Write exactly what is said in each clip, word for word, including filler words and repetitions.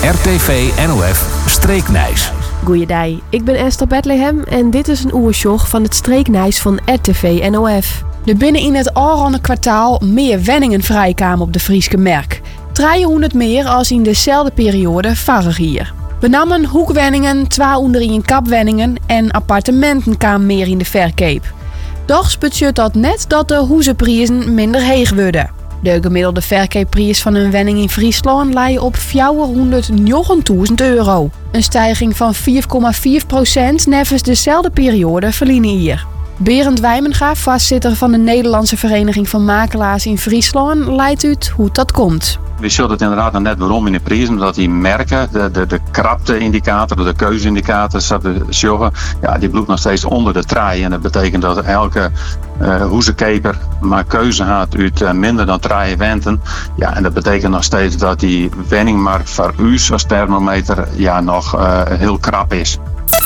R T V N O F Streeknijs. Goeiedag, ik ben Esther Bethlehem en dit is een oersjog van het Streeknijs van R T V N O F. Er binnen in het aangaande kwartaal meer wenningen vrijkwamen op de Frieske merk. driehonderd meer als in dezelfde periode vorig jaar. We namen hoekwenningen, tweehonderd kapwenningen en appartementen kwamen meer in de verkoop. Doch betekent dat net dat de huizenprijzen minder hoog worden. De gemiddelde verkoopprijs van een wenning in Friesland ligt op vierhonderdnegentigduizend euro. Een stijging van vier komma vier procent nevens dezelfde periode verliezen hier. Berend Wijmenga, voorzitter van de Nederlandse Vereniging van Makelaars in Friesland, leidt uit hoe dat komt. We zullen het inderdaad nog net waarom in de prijzen, omdat die merken, de, de, de krapte-indicator, de keuze-indicators, ja, die bloedt nog steeds onder de traai. En dat betekent dat elke uh, hoezenkeper maar keuze had uit uh, minder dan drie wenten. Ja, en dat betekent nog steeds dat die wenningmarkt voor u als thermometer ja, nog uh, heel krap is.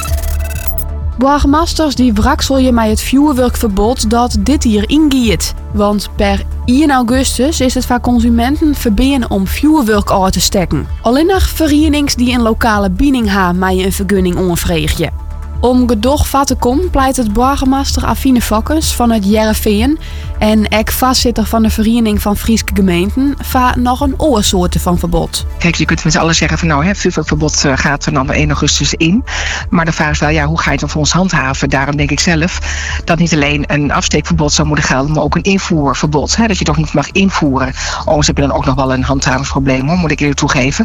Burgemeesters die wrakselje met het vuurwerkverbod dat dit hier ingiet. Want per één augustus is het voor consumenten verbieden om vuurwerk uit te steken. Alleen nog verenigings die een lokale biening hebben met een vergunning onvreegje. Om gedoog vat te komen pleit het burgemeester Affine Fokkens van het Jereveen en ek voorzitter van de Vereniging van Frieske Gemeenten voor nog een oorsoorten van verbod. Kijk, je kunt met z'n allen zeggen van nou, het vuurwerkverbod gaat er dan de één augustus in. Maar de vraag is wel, ja, hoe ga je het dan voor ons handhaven? Daarom denk ik zelf dat niet alleen een afsteekverbod zou moeten gelden, maar ook een invoerverbod. Hè? Dat je toch niet mag invoeren. Anders heb je dan ook nog wel een handhavingsprobleem, hoor, moet ik eerlijk toegeven.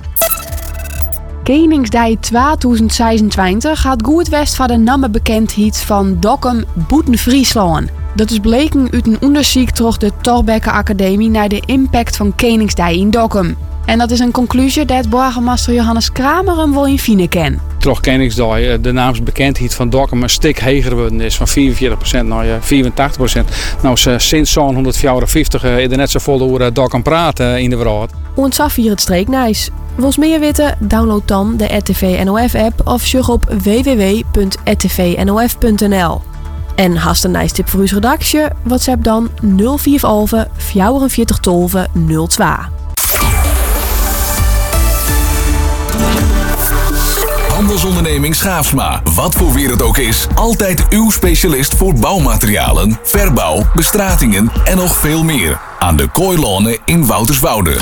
Koningsdag tweeduizend zesentwintig gaat goed west van de namen bekendheid van Dokkum Boeten Friesland. Dat is bleken uit een onderzoek door de Thorbecke Academie naar de impact van Koningsdag in Dokkum. En dat is een conclusie dat burgemeester Johannes Kramer hem wel in fine kent. Toch Koningsdag de naamsbekendheid van Dokkum een stuk hoger geworden is, van vierenveertig procent naar vierentachtig procent. Nou, sinds zeventienhonderdvijfenvijftig is er net zo vol over Dokkum praten in de wereld. Ons af hier het Streeknijs. Wils meer weten? Download dan de R T V N O F app of surf op w w w punt r t v n o f punt n l. En hast een nice tip voor uw redactie? WhatsApp dan nul vier elf vierenveertig twaalf nul twee. Handelsonderneming Schaafsma. Wat voor weer het ook is, altijd uw specialist voor bouwmaterialen, verbouw, bestratingen en nog veel meer. Aan de Kooilonen in Wouterswoude.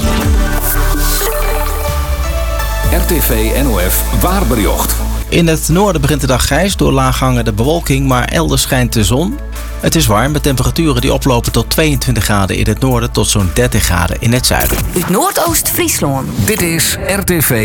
R T V N O F Waarbericht. In het noorden begint de dag grijs door laaghangende bewolking, maar elders schijnt de zon. Het is warm met temperaturen die oplopen tot tweeëntwintig graden in het noorden tot zo'n dertig graden in het zuiden. Uit Noordoost-Friesland. Dit is R T V